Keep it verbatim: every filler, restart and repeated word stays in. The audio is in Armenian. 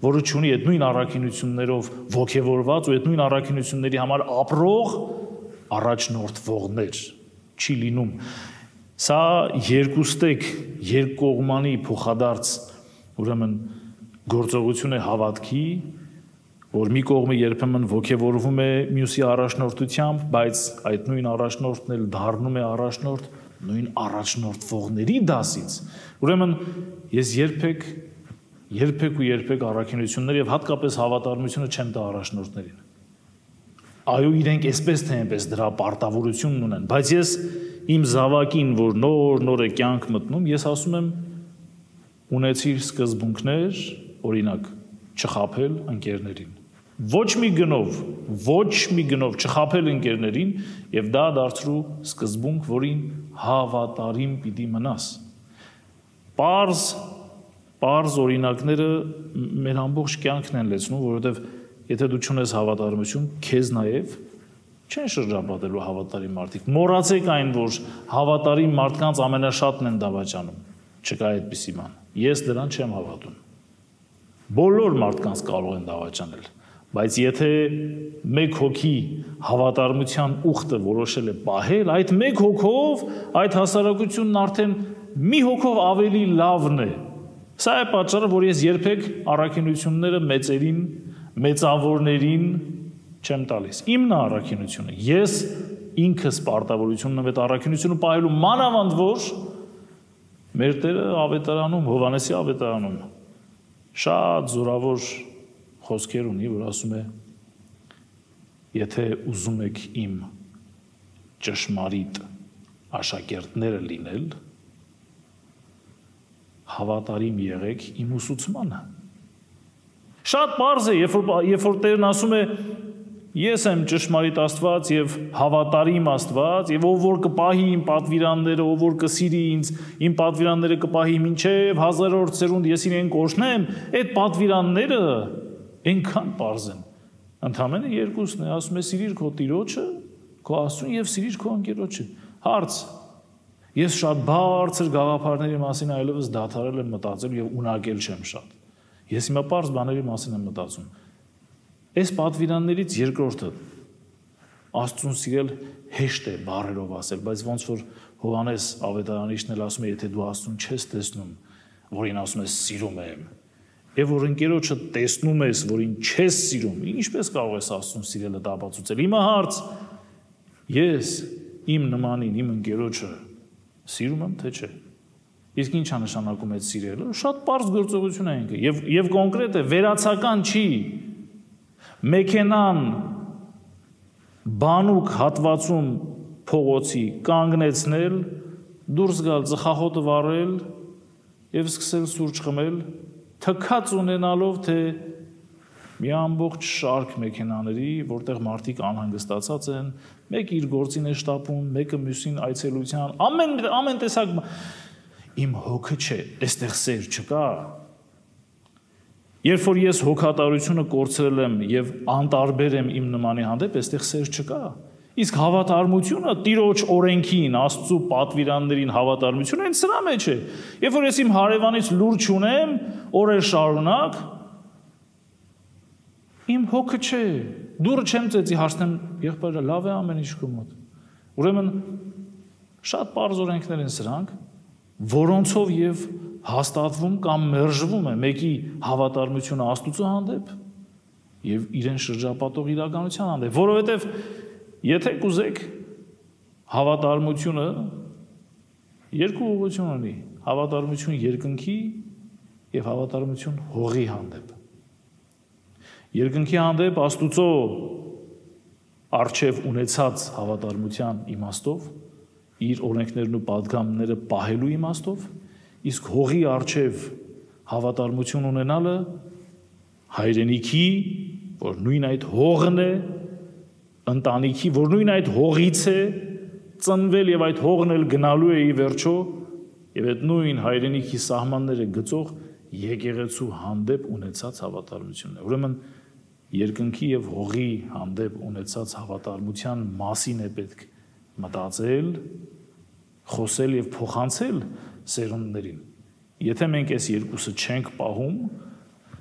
որը ունի այդ նույն առաքինություններով ոգևորված ու այդ նույն առաքինությունների համար ապրող առաջնորդվողներ չի լինում։ Սա երկուստեք, երկկողմանի փոխադարձ ուրեմն գործողություն է հավատքի, որ մի կողմը երբեմն ոգևորվում է մյուսի առաջնորդությամբ, բայց այդ նույն առաջնորդն էլ դառնում է առաջնորդ նույն առաջնորդվողների դասից։ Ուրեմն ես երբեք երբեք ու երբեք առաքինություններ եւ հատկապես հավատարմությունը չեմ տա առաջնորդներին։ Այո, իրենք այսպես թե այնպես դրա պարտավորությունն ունեն, բայց ես իմ զավակին, որ նոր-նոր է կյանք մտնում, ես ասում եմ ունեցիր սկզբունքներ, օրինակ, չխաբել ընկերներին։ Ոչ մի գնով, ոչ մի գնով չխաբել ընկերներին եւ դա դարձրու սկզբունք, որին հավատարիմ պիտի մնաս։ Պարզ, պարզ օրինակները մեր ամբողջ կյանքն են լեցնում, որովհետեւ եթե դու չունես հավատարմություն, քեզ նաեւ չեն շրջապատելու հավատարիմ մարդիկ։ Մոռացեք այն, որ հավատարիմ մարդկանց ամենաշատն են դավաճանում։ Չկա այդպիսի բան։ Ես դրան չեմ հավատում։ Բոլոր մարդկանց կարող են դավաճանել, բայց եթե մեկ հոգի հավատարմության ուխտը որոշել է պահել, այդ մեկ հոգով այդ հասարակությունն արդեն մի հոգով ավելի լավն է։ Սա է պատճառը, որ ես երբեք առաքինությունները մեծերին, մեծավորներին չեմ տալիս։ Իմն է առաքինությունը։ Ես ինքս պարտավորությունն եմ այդ առաքինությունը պահելու, մանավանդ որ մեր Տերը ավետարանում, Հովհաննեսի ավետարանում շատ զորավոր խոսքեր ունի, որ ասում է. եթե ուզում եք իմ ճշմարիտ աշակերտները լինել, հավատարիմ եղեք իմ ուսուցմանը։ Շատ պարզ է, երբ որ, երբ որ Տերն ասում է ես եմ ճշմարիտ Աստված եւ հավատարիմ Աստված եւ ով որ կպահի իմ պատվիրանները, ով որ կսիրի ինձ, իմ պատվիրանները կպահի մինչեւ հազարորդ սերունդ ես իրեն կօրհնեմ, այդ պատվիրանները այնքան պարզ են։ Ընդամենը երկուսն է, ասում է սիրիր քո տիրոջը, քո Աստծուն եւ սիրիր քո ընկերոջը։ Հարց. ես շատ բարձր գաղափարների մասին այլևս դադարել եմ մտածել եւ ունակել չեմ շատ։ Ես հիմա պարզ բաների մասին եմ մտածում։ Այս պատվիրաններից երկրորդը Աստծուն սիրել հեշտ է բառերով ասել, բայց ոնց որ Հովհաննես ավետարանիչն էլ ասում է, եթե դու Աստծուն չես տեսնում, որին ասում ես սիրում եմ, եւ որ ընկերոջը տեսնում ես, որին չես սիրում, ինչպես կարող ես Աստծուն սիրելը ապացուցել։ Հիմա հարց. ես իմ նմանին, իմ ընկերոջը սիրում եմ, թե չէ։ Իսկ ի՞նչ է նշանակում այդ սիրելը։ Շատ պարզ գործողություն է ինքը եւ եւ կոնկրետ է, վերացական չի։ Մեքենան բանուկ հատվածում փողոցի կանգնեցնել, դուրս գալ, ծխախոտը վառել եւ սկսել սուրճ խմել, թքած ունենալով, թե մի ամբողջ շարք մեքենաների, որտեղ մարդիկ անհանգստացած են, մեկը իր գործին է շտապում, մեկը մյուսին այցելության, ամեն ամեն տեսակ իմ հոգը չէ, այստեղ սեր չկա։ Երբ որ ես հոգատարությունը կորցրել եմ եւ անտարբեր եմ իմ նմանի հանդեպ, այստեղ սեր չկա։ Իսկ հավատարմությունը Տիրոջ օրենքին, Աստծո պատվիրաններին հավատարմությունը այն սրա մեջ է։ Երբ որ ես իմ հարևանից լուր չունեմ, օրեր շարունակ, իմ հոգը չէ, դուրը չեմ ծեծի, հարցնեմ, եղբայրը, լավ է ամեն ինչ քո մոտ։ Ուրեմն շատ պարզ օրենքներ են սրանք, որոնցով եւ հաստատվում կամ մերժվում է մեկի հավատարմությունը Աստծո հանդեպ եւ իրեն շրջապատող իրականության հանդեպ, որովհետեւ եթե կուզեք հավատարմությունը երկու ուղղություն ունի, հավատարմություն երկնքի եւ հավատարմություն հողի հանդեպ։ Երկնքի հանդեպ Աստուծո արչեւ ունեցած հավատարմության իմաստով, իր օրենքներն ու պատգամները պահելու իմաստով, իսկ հողի արչեւ հավատարմություն ունենալը հայրենիքի, որ նույն այդ հողն է, ընտանիքի, որ նույն այդ հողից է ծնվել եւ այդ հողն էլ գնալու է ի վերջո եւ այդ նույն հայրենիքի սահմանները գծող եկեղեցու հանդեպ ունեցած հավատարմությունն է։ Ուրեմն երկնքի եւ հողի հանդեպ ունեցած հավատարմության մասին է պետք մտածել, խոսել եւ փոխանցել սերունդներին։ Եթե մենք այս երկուսը չենք պահում,